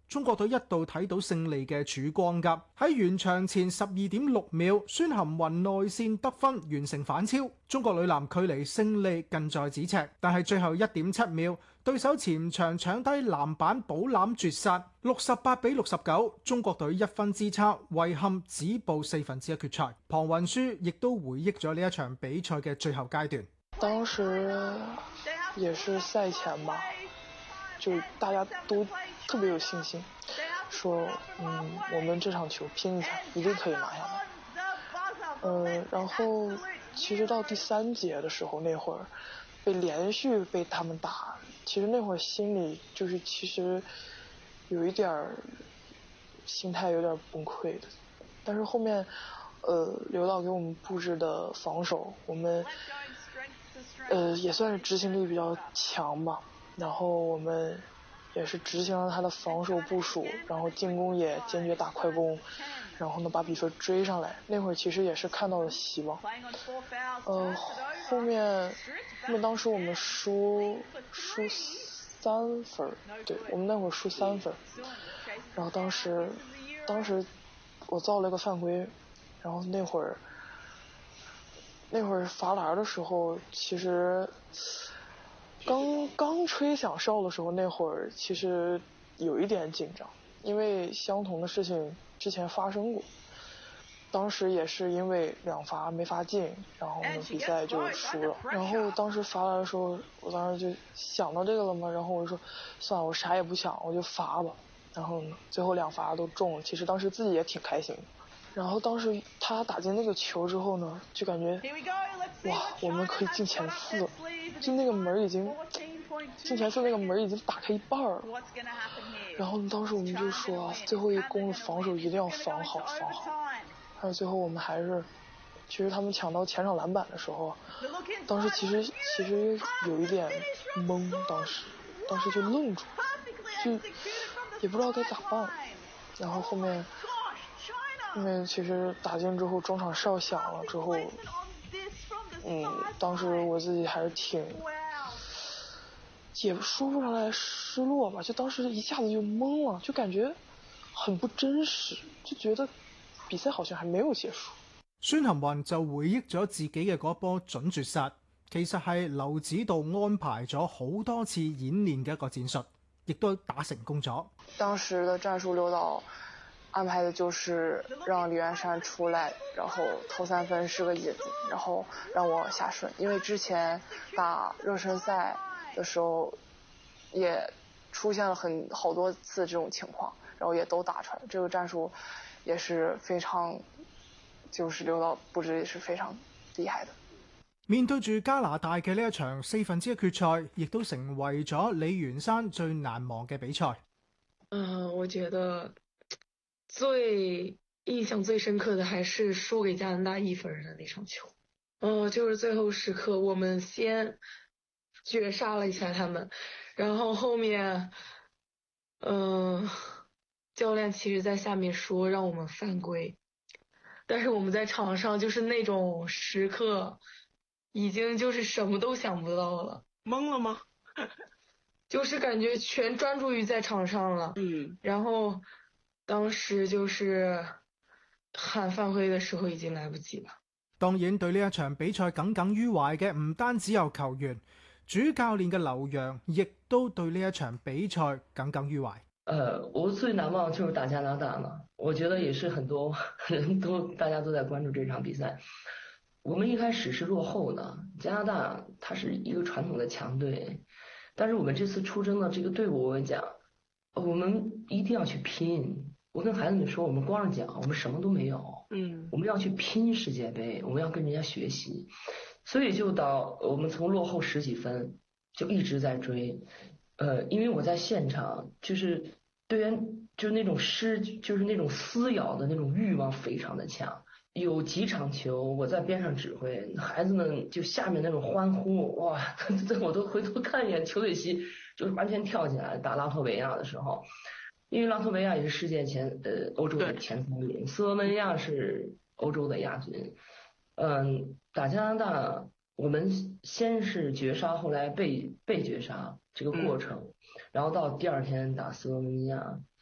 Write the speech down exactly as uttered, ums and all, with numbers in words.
中國隊一度睇到勝利嘅曙光㗎。喺完場前十二點六秒，孫涵雲內線得分完成反超，中國女籃距離勝利近在咫尺。但係最後一點七秒，對手前場搶低籃板補籃絕殺，六十八比六十九，中國隊一分之差，遺憾止步四分之一決賽。龐雲舒亦都回憶咗呢一場比賽嘅最後階段。 當時也是賽前吧，就大家都特別有信心，說嗯，我們這場球拼一下，一定可以拿下來。嗯，然後其實到第三節的時候，那會兒被連續被他們打，其實那會兒心裡就是其實有一點心態有點崩潰的。但是後面，呃，劉導給我們佈置的防守，我們呃也算是執行力比較強吧。然後我們也是執行了他的防守部署，然後進攻也堅決打快攻，然後呢把比分追上來。那會兒其實也是看到了希望。呃，後面，後面當時我們輸輸三分，對，我們那會兒輸三分。然後當時，當時我造了一個犯規，然後那會兒，那會兒罰籃的時候，其實。剛剛吹響哨的時候，那會兒其實有一點緊張，因為相同的事情之前發生過。當時也是因為兩罰沒罰進，然後呢比賽就輸了。然後當時罰籃的時候，我當時就想到這個了嘛，然後我就說算了，我啥也不想，我就罰吧。然後呢最後兩罰都中了，其實當時自己也挺開心的。然後當時他打進那個球之後呢，就感覺哇，我們可以進前四了，就那個門已經進前四那個門已經打開一半了。然後當時我們就說最後一攻的防守一定要防好防好。但是最後我們還是，其實他們搶到前場籃板的時候，當時其實其實有一點懵，當時當時就愣住，就也不知道該咋辦。然後後面。因為其實打進之後，中場哨響了之後，嗯，當時我自己還是挺，也說不上來失落吧，就當時一下子就懵了，就感覺很不真實，就覺得比賽好像還沒有結束。 孫涵雲就回憶咗自己嘅嗰波準絕殺，其實係劉指導安排咗好多次演練嘅一個戰術，亦都打成功咗。 當時的戰術劉導安排的就是讓李元山出來，然後投三分是個引子，然後讓我下順。因為之前打熱身賽的時候也出現了很好多次這種情況，然後也都打出來。這個戰術也是非常，就是劉導布置也是非常厲害的。 面對住加拿大嘅呢一場四分之一決賽，亦都成為咗李元山最難忘嘅比賽。 嗯，我覺得最印象最深刻的還是輸給加拿大一分的那場球。嗯、呃，就是最後時刻我們先絕殺了一下他們，然後後面嗯、呃，教練其實在下面說讓我們犯規，但是我們在場上就是那種時刻已經就是什麼都想不到了。 懵了嗎？ 就是感覺全專注於在場上了。 嗯， 然後當時就是喊犯規的時候已經來不及了。 當然對呢一場比賽耿耿於懷嘅唔單止有球員，主教練嘅劉洋亦都對呢一場比賽耿耿於懷。 呃，我最難忘就是打加拿大了，我覺得也是很多人都大家都在關注這場比賽。我們一開始是落後的，加拿大它是一個傳統的強隊，但是我們這次出征的這個隊伍，我講，我們一定要去拼。我跟孩子們說，我們光是講，我們什麼都沒有。 嗯， 我們要去拼世界杯，我們要跟人家學習。所以就到我們從落後十幾分就一直在追。呃，因為我在現場，就是隊員就是那種失，就是那種撕咬的那種慾望非常的強。有幾場球我在邊上指揮，孩子們就下面那種歡呼，哇，我都回頭看一眼球隊席，就是完全跳起來。打拉脫維亞的時候，因為拉脫維亞也是世界前呃歐洲的前三名，斯洛文尼亞是歐洲的亞軍。嗯，打加拿大我們先是絕殺，後來被被絕殺這個過程，然後到第二天打斯洛文尼亞，